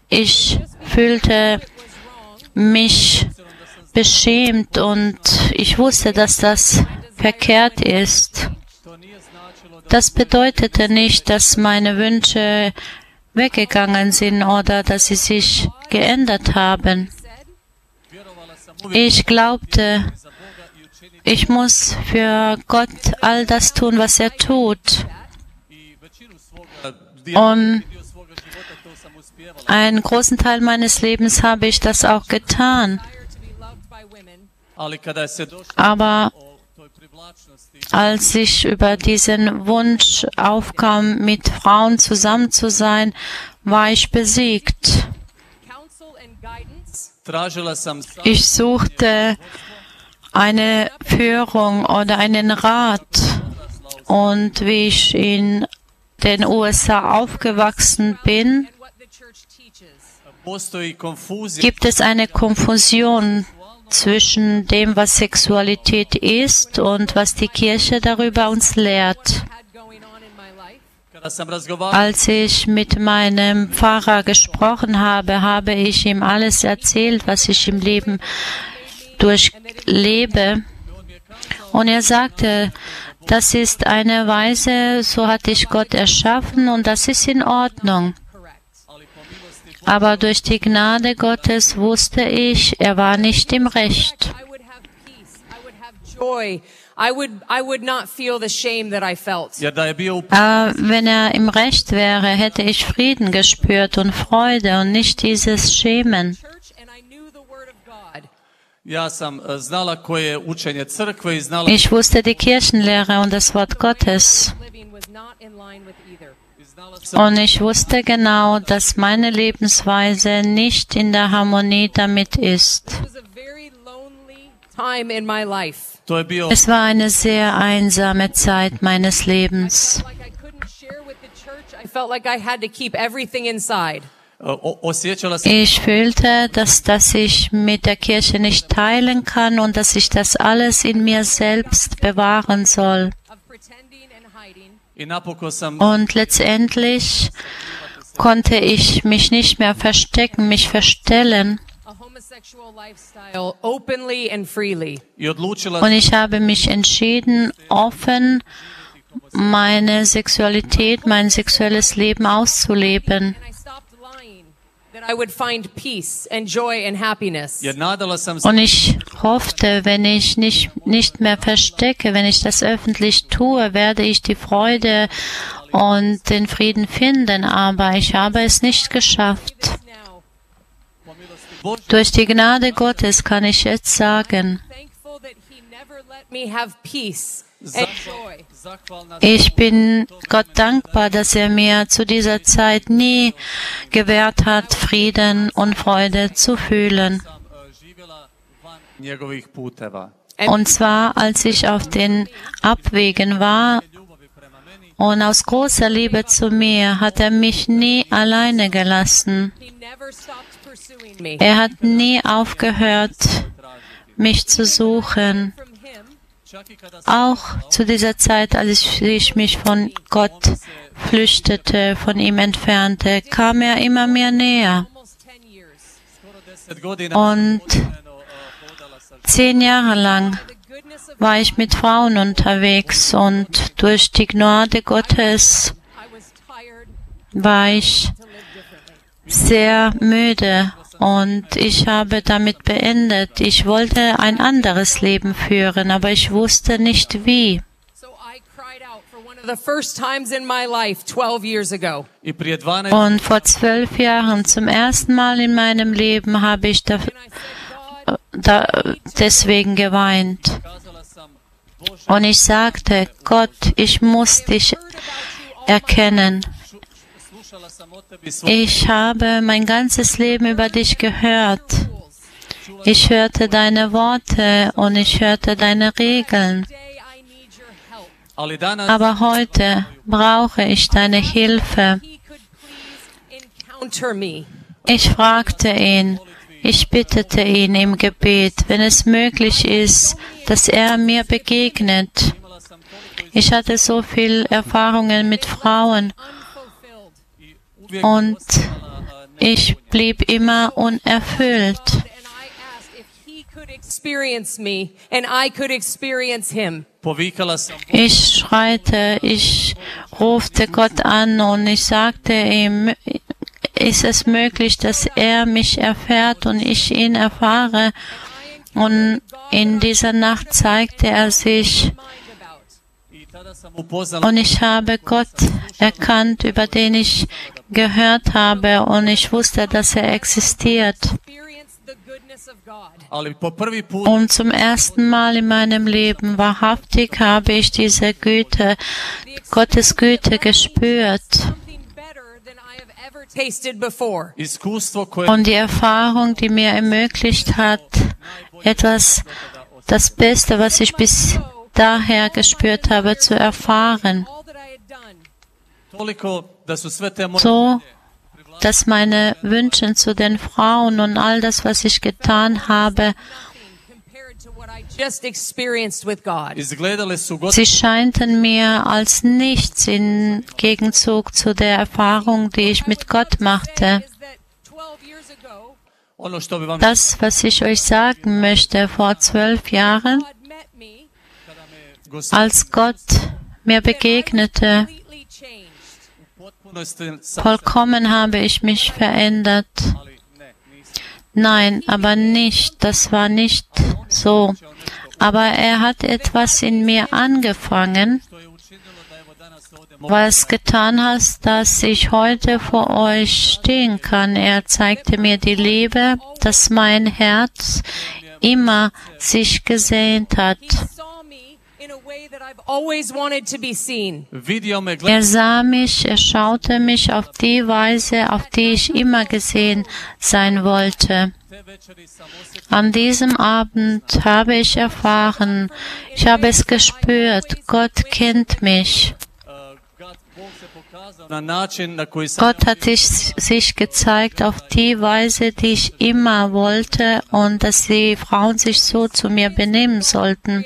ich fühlte mich beschämt und ich wusste, dass das verkehrt ist. Das bedeutete nicht, dass meine Wünsche weggegangen sind oder dass sie sich geändert haben. Ich glaubte, ich muss für Gott all das tun, was er tut. Und einen großen Teil meines Lebens habe ich das auch getan. Aber als ich über diesen Wunsch aufkam, mit Frauen zusammen zu sein, war ich besiegt. Ich suchte eine Führung oder einen Rat. Und wie ich in den USA aufgewachsen bin, gibt es eine Konfusion zwischen dem, was Sexualität ist und was die Kirche darüber uns lehrt. Als ich mit meinem Pfarrer gesprochen habe, habe ich ihm alles erzählt, was ich im Leben durchlebe. Und er sagte, das ist eine Weise, so hat dich Gott erschaffen und das ist in Ordnung. Aber durch die Gnade Gottes wusste ich, er war nicht im Recht. Wenn er im Recht wäre, hätte ich Frieden gespürt und Freude und nicht dieses Schämen. Ich wusste die Kirchenlehre und das Wort Gottes. Und ich wusste genau, dass meine Lebensweise nicht in der Harmonie damit ist. Es war eine sehr einsame Zeit meines Lebens. Ich fühlte, dass ich mit der Kirche nicht teilen kann und dass ich das alles in mir selbst bewahren soll. Und letztendlich konnte ich mich nicht mehr verstecken, mich verstellen. Und ich habe mich entschieden, offen meine Sexualität, mein sexuelles Leben auszuleben. Und ich hoffte, wenn ich nicht mehr verstecke, wenn ich das öffentlich tue, werde ich die Freude und den Frieden finden, aber ich habe es nicht geschafft. Durch die Gnade Gottes kann ich jetzt sagen, ich bin Gott dankbar, dass er mir zu dieser Zeit nie gewährt hat, Frieden und Freude zu fühlen. Und zwar, als ich auf den Abwegen war und aus großer Liebe zu mir, hat er mich nie alleine gelassen. Er hat nie aufgehört, mich zu suchen. Auch zu dieser Zeit, als ich mich von Gott flüchtete, von ihm entfernte, kam er immer mehr näher. Und 10 Jahre lang war ich mit Frauen unterwegs und durch die Gnade Gottes war ich sehr müde. Und ich habe damit beendet. Ich wollte ein anderes Leben führen, aber ich wusste nicht wie. Und vor 12 Jahren, zum ersten Mal in meinem Leben, habe ich deswegen geweint. Und ich sagte, Gott, ich muss dich erkennen. Ich habe mein ganzes Leben über dich gehört. Ich hörte deine Worte und ich hörte deine Regeln. Aber heute brauche ich deine Hilfe. Ich fragte ihn, ich bittete ihn im Gebet, wenn es möglich ist, dass er mir begegnet. Ich hatte so viele Erfahrungen mit Frauen. Und ich blieb immer unerfüllt. Ich schreite, ich rufte Gott an und ich sagte ihm, ist es möglich, dass er mich erfährt und ich ihn erfahre? Und in dieser Nacht zeigte er sich und ich habe Gott erkannt, über den ich gehört habe und ich wusste, dass er existiert. Und zum ersten Mal in meinem Leben wahrhaftig habe ich diese Güte, Gottes Güte gespürt. Und die Erfahrung, die mir ermöglicht hat, das Beste, was ich bis daher gespürt habe, zu erfahren. So, dass meine Wünsche zu den Frauen und all das, was ich getan habe, sie scheinten mir als nichts im Gegenzug zu der Erfahrung, die ich mit Gott machte. Das, was ich euch sagen möchte, vor 12 Jahren, als Gott mir begegnete, vollkommen habe ich mich verändert. Nein, aber nicht, das war nicht so. Aber er hat etwas in mir angefangen, was getan hat, dass ich heute vor euch stehen kann. Er zeigte mir die Liebe, dass mein Herz immer sich gesehnt hat. Er sah mich, er schaute mich auf die Weise, auf die ich immer gesehen sein wollte. An diesem Abend habe ich erfahren, ich habe es gespürt, Gott kennt mich. Gott hat sich gezeigt auf die Weise, die ich immer wollte und dass die Frauen sich so zu mir benehmen sollten.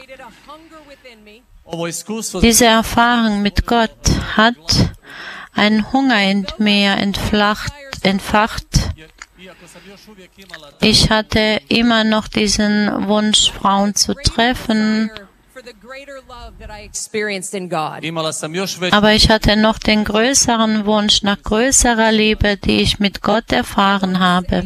Diese Erfahrung mit Gott hat einen Hunger in mir entfacht. Ich hatte immer noch diesen Wunsch, Frauen zu treffen, aber ich hatte noch den größeren Wunsch nach größerer Liebe, die ich mit Gott erfahren habe.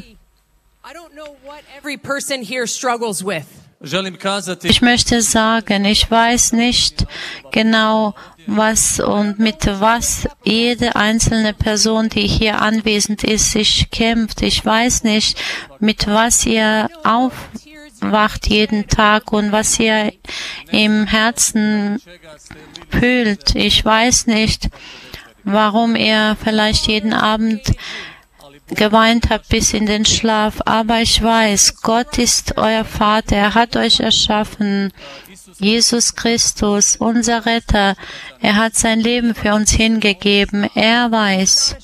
Ich möchte sagen, ich weiß nicht genau, was und mit was jede einzelne Person, die hier anwesend ist, sich kämpft. Ich weiß nicht, mit was ihr aufwacht jeden Tag und was ihr im Herzen fühlt. Ich weiß nicht, warum ihr vielleicht jeden Abend geweint habt bis in den Schlaf, aber ich weiß, Gott ist euer Vater, er hat euch erschaffen. Jesus Christus, unser Retter, er hat sein Leben für uns hingegeben. Er weiß,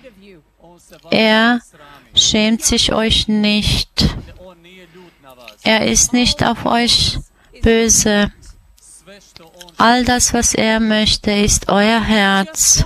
er schämt sich euch nicht. Er ist nicht auf euch böse. All das, was er möchte, ist euer Herz.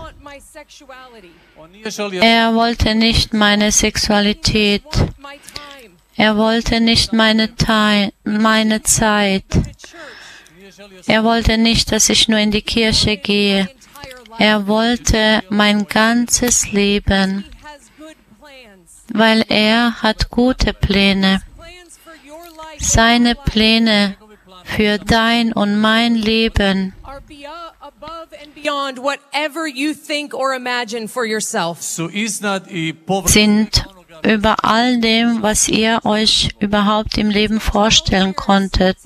Er wollte nicht meine Sexualität. Er wollte nicht meine Zeit. Er wollte nicht, dass ich nur in die Kirche gehe. Er wollte mein ganzes Leben, weil er hat gute Pläne. Seine Pläne für dein und mein Leben sind über all dem, was ihr euch überhaupt im Leben vorstellen konntet.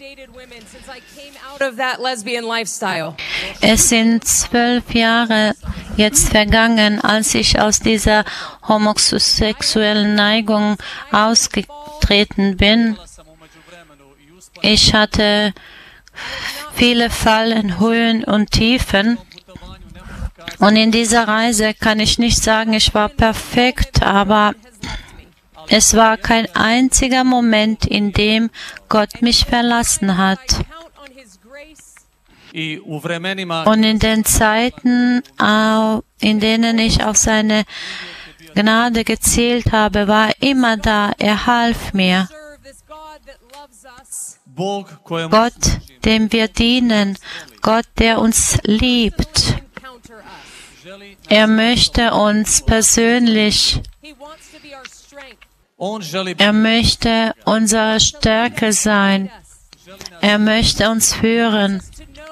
Es sind 12 Jahre jetzt vergangen, als ich aus dieser homosexuellen Neigung ausgetreten bin. Ich hatte viele Fallen, Höhen und Tiefen. Und in dieser Reise kann ich nicht sagen, ich war perfekt, aber es war kein einziger Moment, in dem Gott mich verlassen hat. Und in den Zeiten, in denen ich auf seine Gnade gezählt habe, war immer da. Er half mir. Gott, dem wir dienen, Gott, der uns liebt. Er möchte uns persönlich, er möchte unsere Stärke sein. Er möchte uns führen.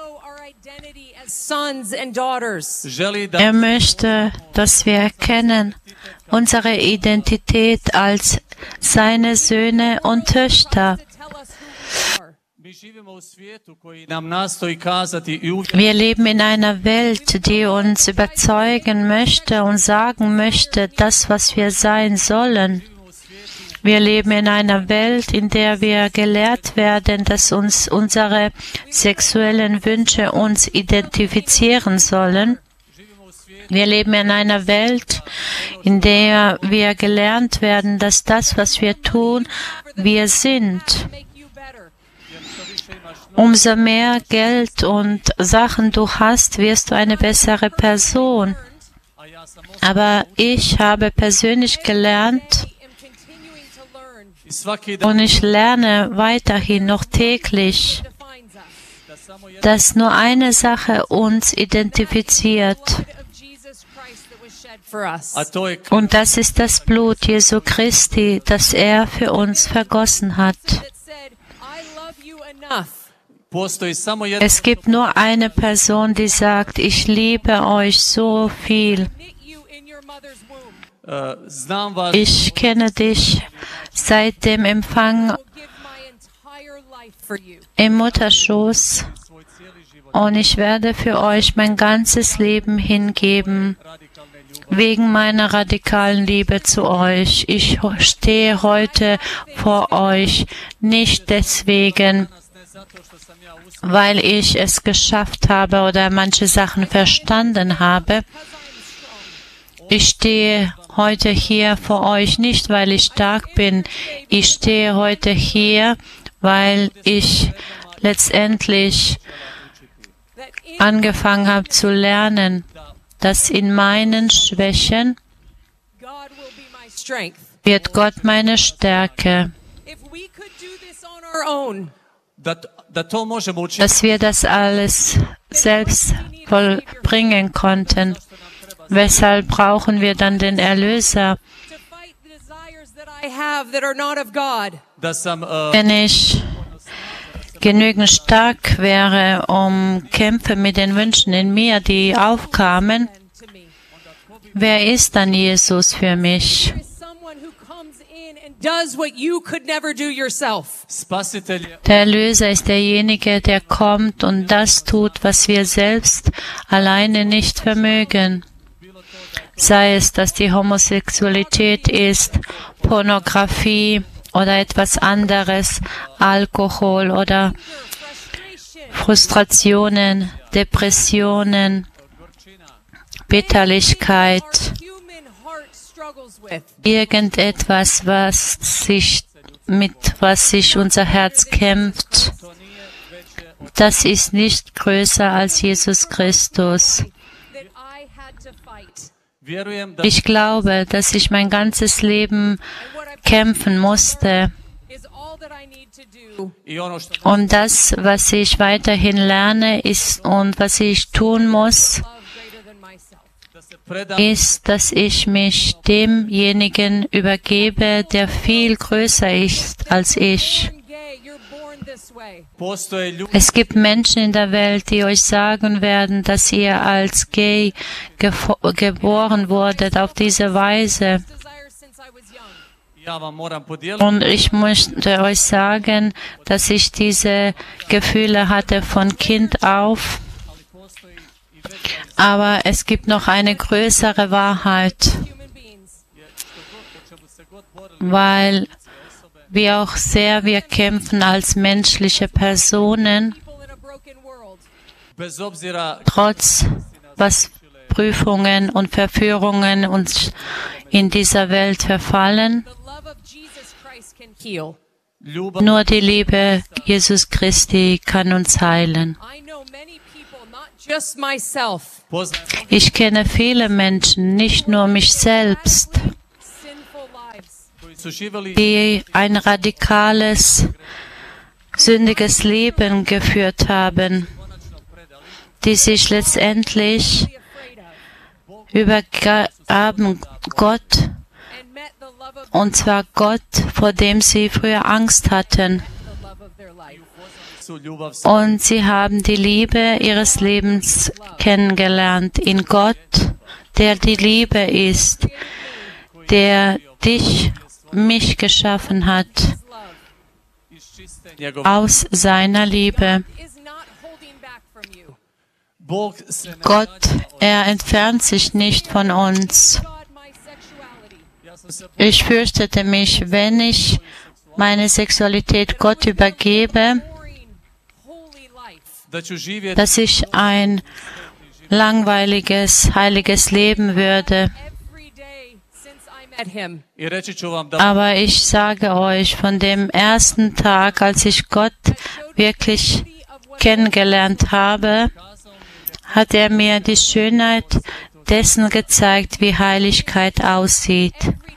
Er möchte, dass wir erkennen unsere Identität als seine Söhne und Töchter. Wir leben in einer Welt, die uns überzeugen möchte und sagen möchte, das, was wir sein sollen. Wir leben in einer Welt, in der wir gelehrt werden, dass uns unsere sexuellen Wünsche uns identifizieren sollen. Wir leben in einer Welt, in der wir gelernt werden, dass das, was wir tun, wir sind. Umso mehr Geld und Sachen du hast, wirst du eine bessere Person. Aber ich habe persönlich gelernt, und ich lerne weiterhin noch täglich, dass nur eine Sache uns identifiziert. Und das ist das Blut Jesu Christi, das er für uns vergossen hat. Es gibt nur eine Person, die sagt, ich liebe euch so viel. Ich kenne dich seit dem Empfang im Mutterschoß und ich werde für euch mein ganzes Leben hingeben, wegen meiner radikalen Liebe zu euch. Ich stehe heute vor euch, nicht deswegen, weil ich es geschafft habe oder manche Sachen verstanden habe. Ich stehe heute hier vor euch nicht, weil ich stark bin. Ich stehe heute hier, weil ich letztendlich angefangen habe zu lernen, dass in meinen Schwächen wird Gott meine Stärke. Dass wir das alles selbst vollbringen konnten. Weshalb brauchen wir dann den Erlöser? Wenn ich genügend stark wäre, um Kämpfe mit den Wünschen in mir, die aufkamen, wer ist dann Jesus für mich? Der Erlöser ist derjenige, der kommt und das tut, was wir selbst alleine nicht vermögen. Sei es, dass die Homosexualität ist, Pornografie oder etwas anderes, Alkohol oder Frustrationen, Depressionen, Bitterlichkeit, irgendetwas, was sich unser Herz kämpft, das ist nicht größer als Jesus Christus. Ich glaube, dass ich mein ganzes Leben kämpfen musste. Und das, was ich weiterhin lerne, ist und was ich tun muss, ist, dass ich mich demjenigen übergebe, der viel größer ist als ich. Es gibt Menschen in der Welt, die euch sagen werden, dass ihr als gay geboren wurdet auf diese Weise. Und ich möchte euch sagen, dass ich diese Gefühle hatte von Kind auf. Aber es gibt noch eine größere Wahrheit, weil wie auch sehr wir kämpfen als menschliche Personen, trotz was Prüfungen und Verführungen uns in dieser Welt verfallen, nur die Liebe Jesus Christi kann uns heilen. Ich kenne viele Menschen, nicht nur mich selbst. die ein radikales, sündiges Leben geführt haben, die sich letztendlich übergaben Gott, und zwar Gott, vor dem sie früher Angst hatten. Und sie haben die Liebe ihres Lebens kennengelernt in Gott, der die Liebe ist, der mich geschaffen hat, aus seiner Liebe. Gott, er entfernt sich nicht von uns. Ich fürchtete mich, wenn ich meine Sexualität Gott übergebe, dass ich ein langweiliges, heiliges Leben würde. Aber ich sage euch, von dem ersten Tag, als ich Gott wirklich kennengelernt habe, hat er mir die Schönheit dessen gezeigt, wie Heiligkeit aussieht.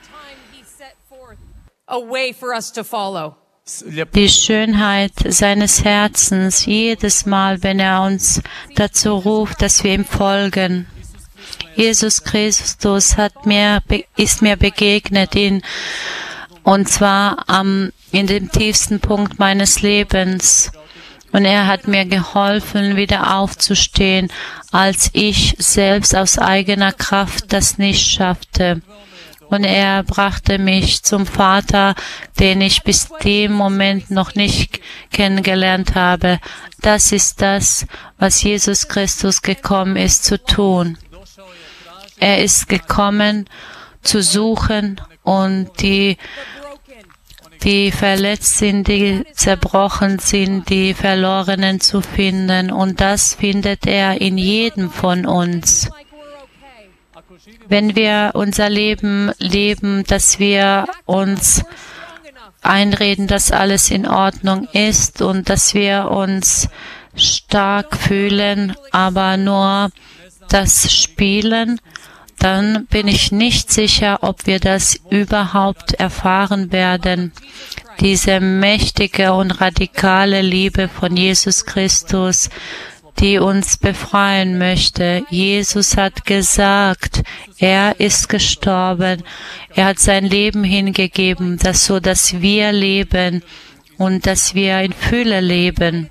Die Schönheit seines Herzens, jedes Mal, wenn er uns dazu ruft, dass wir ihm folgen. Jesus Christus ist mir begegnet, und zwar in dem tiefsten Punkt meines Lebens. Und er hat mir geholfen, wieder aufzustehen, als ich selbst aus eigener Kraft das nicht schaffte. Und er brachte mich zum Vater, den ich bis dem Moment noch nicht kennengelernt habe. Das ist das, was Jesus Christus gekommen ist zu tun. Er ist gekommen, zu suchen und die verletzt sind, die zerbrochen sind, die Verlorenen zu finden. Und das findet er in jedem von uns. Wenn wir unser Leben leben, dass wir uns einreden, dass alles in Ordnung ist und dass wir uns stark fühlen, aber nur das spielen, dann bin ich nicht sicher, ob wir das überhaupt erfahren werden. Diese mächtige und radikale Liebe von Jesus Christus, die uns befreien möchte. Jesus hat gesagt, er ist gestorben, er hat sein Leben hingegeben, dass wir leben und dass wir in Fülle leben.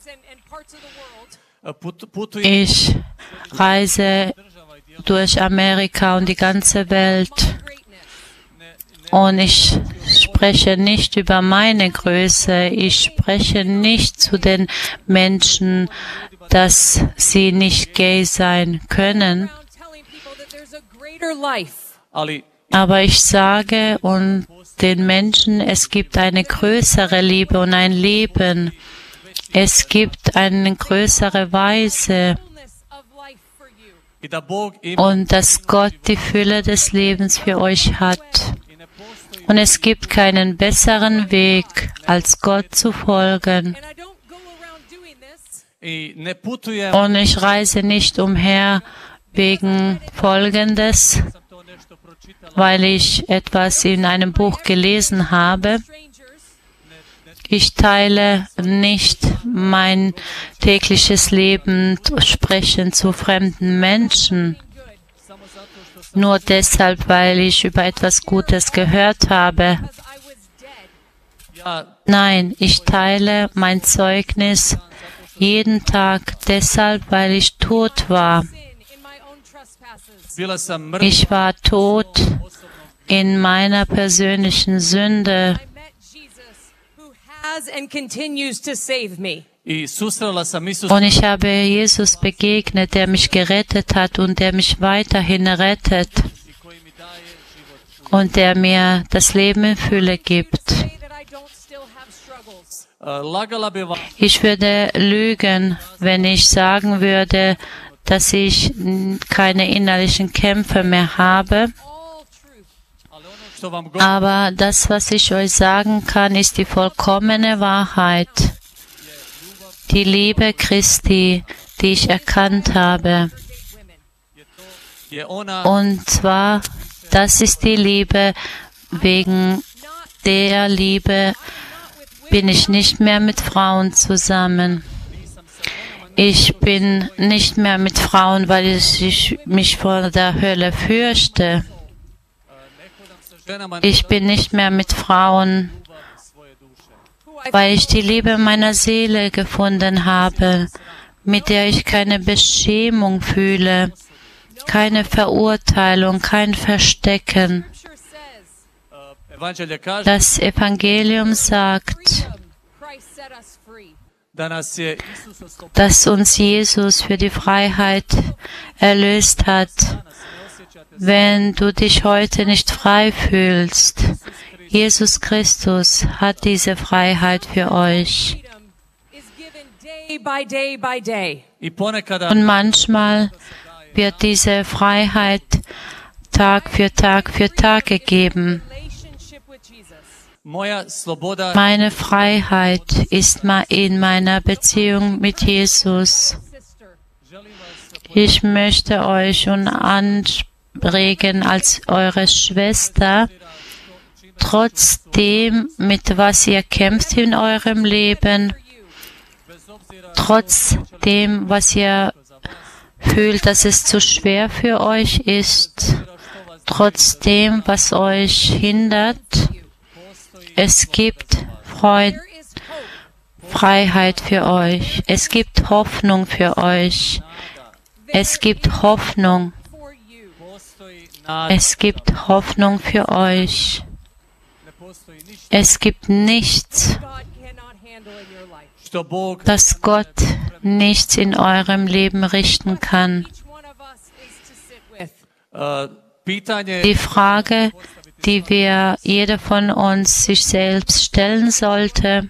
Ich reise durch Amerika und die ganze Welt und ich spreche nicht über meine Größe, ich spreche nicht zu den Menschen, dass sie nicht gay sein können, aber ich sage den Menschen, es gibt eine größere Liebe und ein Leben, es gibt eine größere Weise, und dass Gott die Fülle des Lebens für euch hat. Und es gibt keinen besseren Weg, als Gott zu folgen. Und ich reise nicht umher wegen Folgendes, weil ich etwas in einem Buch gelesen habe. Ich teile nicht mein tägliches Leben, sprechen zu fremden Menschen, nur deshalb, weil ich über etwas Gutes gehört habe. Nein, ich teile mein Zeugnis jeden Tag deshalb, weil ich tot war. Ich war tot in meiner persönlichen Sünde. Und ich habe Jesus begegnet, der mich gerettet hat und der mich weiterhin rettet und der mir das Leben in Fülle gibt. Ich würde lügen, wenn ich sagen würde, dass ich keine innerlichen Kämpfe mehr habe. Aber das, was ich euch sagen kann, ist die vollkommene Wahrheit. Die Liebe Christi, die ich erkannt habe. Und zwar, das ist die Liebe, wegen der Liebe bin ich nicht mehr mit Frauen zusammen. Ich bin nicht mehr mit Frauen, weil ich mich vor der Hölle fürchte. Ich bin nicht mehr mit Frauen, weil ich die Liebe meiner Seele gefunden habe, mit der ich keine Beschämung fühle, keine Verurteilung, kein Verstecken. Das Evangelium sagt, dass uns Jesus für die Freiheit erlöst hat. Wenn du dich heute nicht frei fühlst, Jesus Christus hat diese Freiheit für euch. Und manchmal wird diese Freiheit Tag für Tag für Tag gegeben. Meine Freiheit ist in meiner Beziehung mit Jesus. Ich möchte euch anregen als eure Schwester, trotzdem, mit was ihr kämpft in eurem Leben, trotzdem, was ihr fühlt, dass es zu schwer für euch ist, trotzdem, was euch hindert, es gibt Freiheit für euch. Es gibt Hoffnung für euch. Es gibt Hoffnung. Es gibt Hoffnung für euch. Es gibt nichts, dass Gott nichts in eurem Leben richten kann. Die Frage, die jeder von uns sich selbst stellen sollte: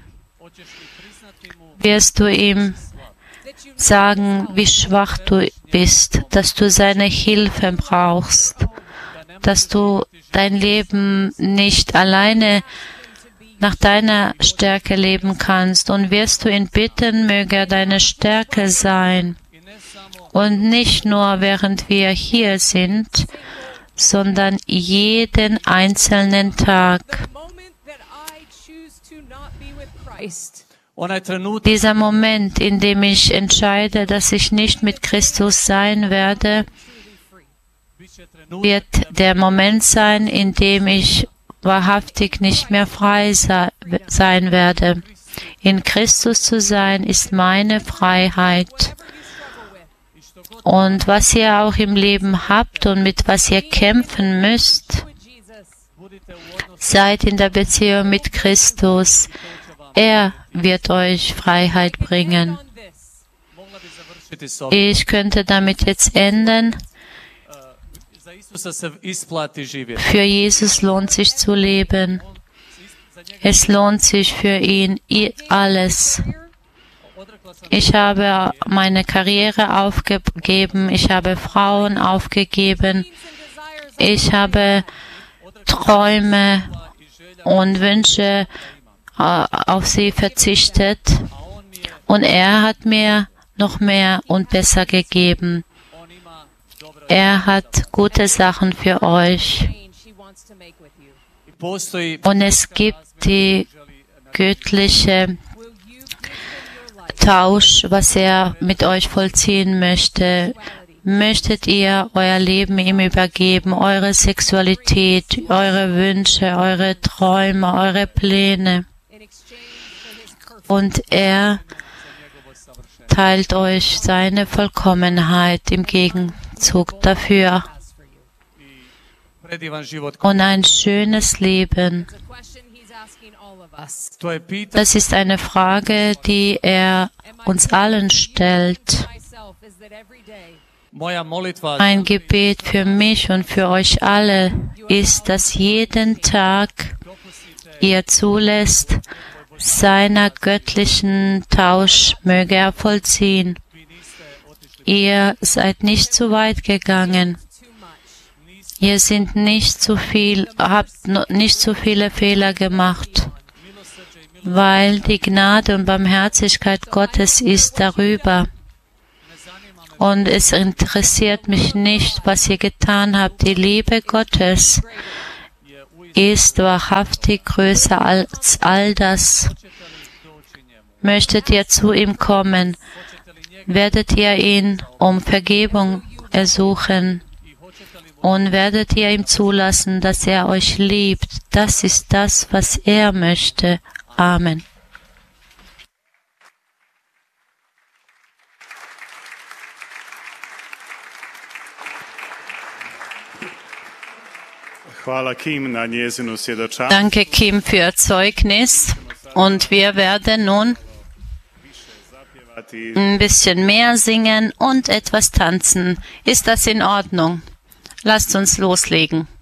Wirst du ihm sagen, wie schwach du bist, dass du seine Hilfe brauchst, dass du dein Leben nicht alleine nach deiner Stärke leben kannst, und wirst du ihn bitten, möge er deine Stärke sein, und nicht nur während wir hier sind, sondern jeden einzelnen Tag. Dieser Moment, in dem ich entscheide, dass ich nicht mit Christus sein werde, wird der Moment sein, in dem ich wahrhaftig nicht mehr frei sein werde. In Christus zu sein, ist meine Freiheit. Und was ihr auch im Leben habt und mit was ihr kämpfen müsst, seid in der Beziehung mit Christus. Er wird euch Freiheit bringen. Ich könnte damit jetzt enden. Für Jesus lohnt sich zu leben. Es lohnt sich für ihn alles. Ich habe meine Karriere aufgegeben, ich habe Frauen aufgegeben, ich habe Träume und Wünsche auf sie verzichtet, und er hat mir noch mehr und besser gegeben. Er hat gute Sachen für euch. Und es gibt die göttliche Tausch, was er mit euch vollziehen möchte. Möchtet ihr euer Leben ihm übergeben, eure Sexualität, eure Wünsche, eure Träume, eure Pläne? Und er teilt euch seine Vollkommenheit im Gegenzug dafür und ein schönes Leben. Das ist eine Frage, die er uns allen stellt. Ein Gebet für mich und für euch alle ist, dass jeden Tag ihr zulässt, seiner göttlichen Tausch möge er vollziehen. Ihr seid nicht zu weit gegangen. Ihr habt nicht zu viele Fehler gemacht, weil die Gnade und Barmherzigkeit Gottes ist darüber. Und es interessiert mich nicht, was ihr getan habt. Die Liebe Gottes ist wahrhaftig größer als all das. Möchtet ihr zu ihm kommen? Werdet ihr ihn um Vergebung ersuchen? Und werdet ihr ihm zulassen, dass er euch liebt? Das ist das, was er möchte. Amen. Danke, Kim, für Ihr Zeugnis. Und wir werden nun ein bisschen mehr singen und etwas tanzen. Ist das in Ordnung? Lasst uns loslegen.